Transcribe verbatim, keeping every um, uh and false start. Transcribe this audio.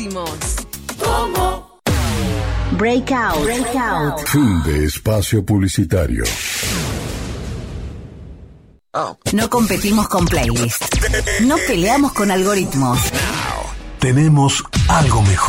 ¿Cómo? Breakout. Breakout. Fin de espacio publicitario. Oh. No competimos con playlists. No peleamos con algoritmos. Tenemos algo mejor.